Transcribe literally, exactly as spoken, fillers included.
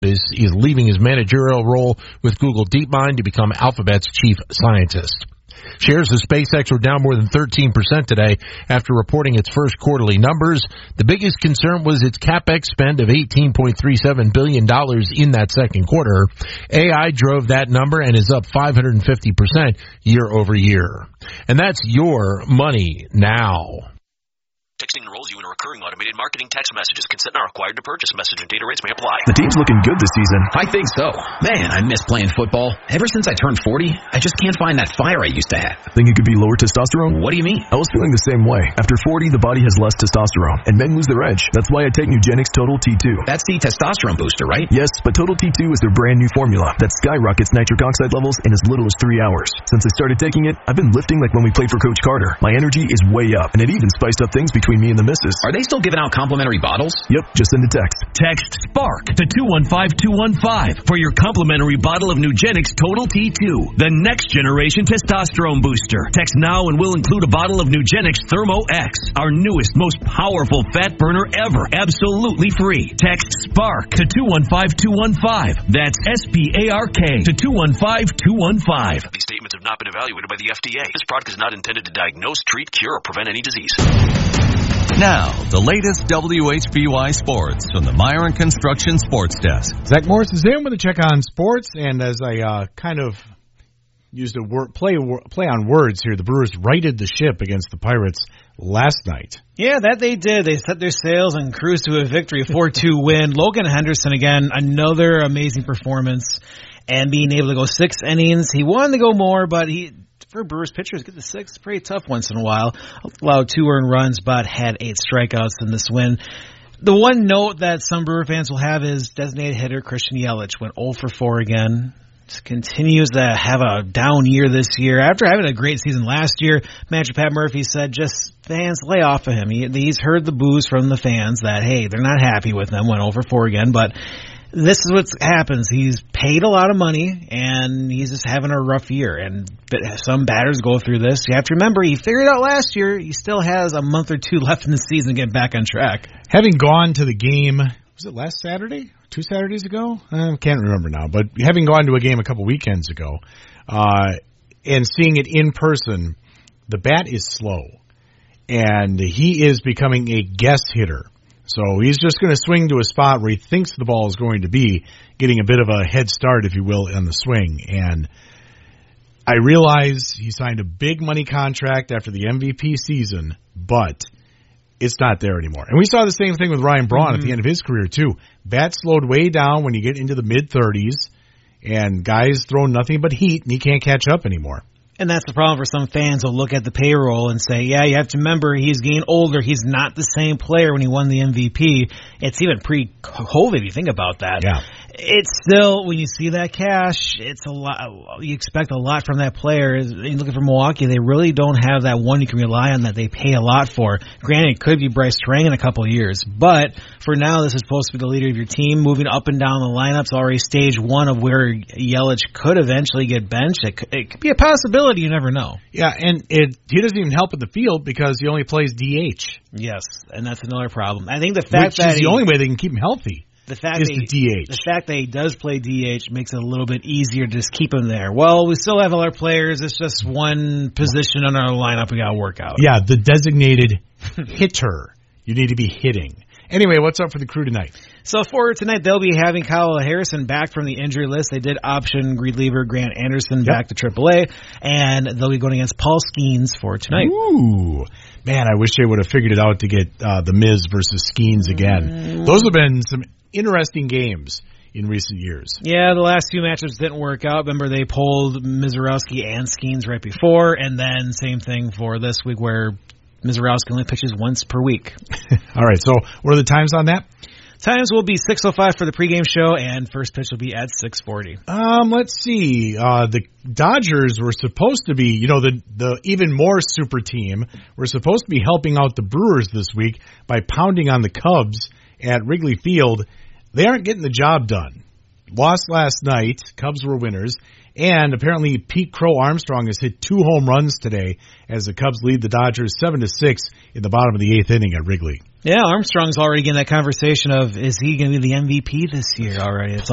is, is leaving his managerial role with Google DeepMind to become Alphabet's chief scientist. Shares of SpaceX were down more than thirteen percent today after reporting its first quarterly numbers. The biggest concern was its CapEx spend of eighteen point three seven billion dollars in that second quarter. A I drove that number and is up five hundred fifty percent year over year. And that's your money now. Texting enrolls you in a recurring automated marketing text messages. Consent not required to purchase. Message and data rates may apply. The team's looking good this season. I think so. Man, I miss playing football. Ever since I turned forty, I just can't find that fire I used to have. Think it could be lower testosterone? What do you mean? I was feeling the same way. After forty, the body has less testosterone, and men lose their edge. That's why I take Nugenix Total T two. That's the testosterone booster, right? Yes, but Total T two is their brand new formula that skyrockets nitric oxide levels in as little as three hours. Since I started taking it, I've been lifting like when we played for Coach Carter. My energy is way up, and it even spiced up things between me and the missus. Are they still giving out complimentary bottles? Yep, just send a text. Text SPARK to two one five two one five for your complimentary bottle of Nugenix Total T two, the next generation testosterone booster. Text now and we'll include a bottle of Nugenix Thermo X, our newest, most powerful fat burner ever, absolutely free. Text SPARK to two one five two one five. That's S P A R K to two one five two one five. These statements have not been evaluated by the F D A. This product is not intended to diagnose, treat, cure, or prevent any disease. Now, the latest W H B Y sports from the Myron Construction Sports Desk. Zach Morris is in with a check on sports, and as I uh, kind of used a word, play play on words here, the Brewers righted the ship against the Pirates last night. Yeah, that they did. They set their sails and cruised to a victory, a four two win. Logan Henderson, again, another amazing performance, and being able to go six innings. He wanted to go more, but he... For Brewers pitchers, get the six, pretty tough once in a while. Allowed two earned runs, but had eight strikeouts in this win. The one note that some Brewer fans will have is designated hitter Christian Yelich went oh for four again. Just continues to have a down year this year. After having a great season last year, manager Pat Murphy said, just fans, lay off of him. He, he's heard the boos from the fans that, hey, they're not happy with him, went oh for four again, but this is what happens. He's paid a lot of money, and he's just having a rough year. And some batters go through this. You have to remember, he figured it out last year. He still has a month or two left in the season to get back on track. Having gone to the game, was it last Saturday? Two Saturdays ago? I can't remember now. But having gone to a game a couple weekends ago, uh, and seeing it in person, the bat is slow. And he is becoming a guess hitter. So he's just going to swing to a spot where he thinks the ball is going to be, getting a bit of a head start, if you will, on the swing. And I realize he signed a big money contract after the M V P season, but it's not there anymore. And we saw the same thing with Ryan Braun mm-hmm. at the end of his career, too. Bat slowed way down when you get into the mid-thirties, and guys throw nothing but heat, and he can't catch up anymore. And that's the problem for some fans who'll look at the payroll and say, yeah, you have to remember he's getting older. He's not the same player when he won the M V P. It's even pre-COVID, if you think about that. Yeah. It's still, when you see that cash, it's a lot. You expect a lot from that player. You're looking for Milwaukee, they really don't have that one you can rely on that they pay a lot for. Granted, it could be Bryce Turang in a couple of years, but for now, this is supposed to be the leader of your team, moving up and down the lineups. Already stage one of where Yelich could eventually get benched. It could, it could be a possibility. You never know. Yeah, and it he doesn't even help at the field because he only plays D H. Yes, and that's another problem. I think the fact Which that is the he, only way they can keep him healthy. The fact is that the D H. The fact that he does play D H makes it a little bit easier to just keep him there. Well, we still have all our players. It's just one position on our lineup we got to work out. Yeah, the designated hitter. You need to be hitting. Anyway, what's up for the Crew tonight? So for tonight, they'll be having Kyle Harrison back from the injury list. They did option reliever Grant Anderson yep. back to triple A, and they'll be going against Paul Skeens for tonight. Ooh. Man, I wish they would have figured it out to get uh, the Miz versus Skeens again. Mm. Those have been some interesting games in recent years. Yeah, the last few matchups didn't work out. Remember, they pulled Mizorowski and Skeens right before, and then same thing for this week where Mizorowski only pitches once per week. All right, so what are the times on that? Times will be six oh five for the pregame show, and first pitch will be at six forty. Um, let's see. Uh, the Dodgers were supposed to be, you know, the, the even more super team, were supposed to be helping out the Brewers this week by pounding on the Cubs at Wrigley Field. They aren't getting the job done. Lost last night. Cubs were winners. And apparently Pete Crow Armstrong has hit two home runs today as the Cubs lead the Dodgers seven to six in the bottom of the eighth inning at Wrigley. Yeah, Armstrong's already getting that conversation of, is he going to be the M V P this year already? It's